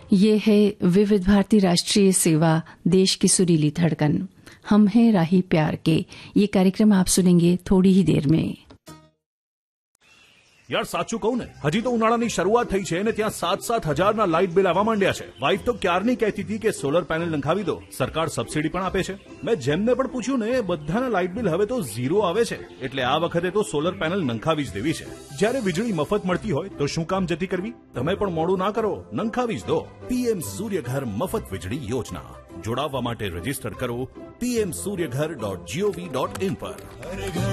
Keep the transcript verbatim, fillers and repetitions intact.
ये है विविध भारती राष्ट्रीय सेवा, देश की सुरीली धड़कन। हम हैं राही प्यार के। ये कार्यक्रम आप सुनेंगे थोड़ी ही देर में। યાર સાચું કહું ને, હજી તો ઉનાળાની શરૂઆત થઈ છે ને ત્યાં સાત સાત હજારના લાઇટ બિલ આવવા માંડ્યા છે. વાઇફ તો ક્યારની કહેતી હતી કે સોલર પેનલ નંખાવી દો, સરકાર સબસિડી પણ આપે છે. મેં જેમને પણ પૂછ્યું ને બધાના લાઇટ બિલ હવે તો ઝીરો આવે છે. એટલે આ વખતે તો સોલર પેનલ નંખાવી જ દેવી છે. જ્યારે વીજળી મફત મળતી હોય તો શું કામ જતી કરવી? તમે પણ મોડું ના કરો, નંખાવી જ દો. પીએમ સૂર્યઘર મફત વીજળી યોજના. જોડાવવા માટે રજીસ્ટર કરો PM Suryaghar dot GOV dot in પર.